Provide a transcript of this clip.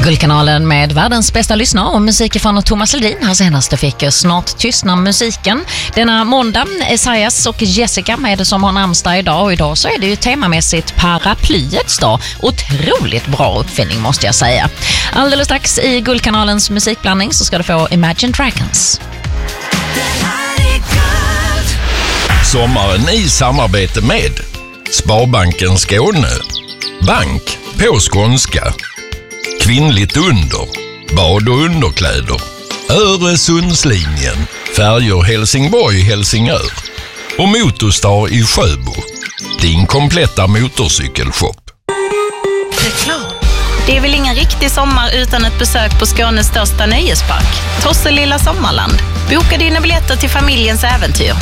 Guldkanalen med världens bästa lyssnare och musik från Thomas Ledin. Här senaste fick Snart tystnar musiken. Denna måndag, Esaias och Jessica med som har namnsdag idag. Och idag så är det ju temamässigt paraplyets dag. Otroligt bra uppfinning måste jag säga. Alldeles strax i Guldkanalens musikblandning så ska du få Imagine Dragons. Sommaren i samarbete med Sparbanken Skåne, bank på skånska, kvinnligt under, bad och underkläder, Öresundslinjen, färjor Helsingborg-Helsingör och Motorstar i Sjöbo, din kompletta motorcykelshop. Reklam. Det är väl ingen riktig sommar utan ett besök på Skånes största nöjespark, Tosselilla Sommarland. Boka dina biljetter till familjens äventyr.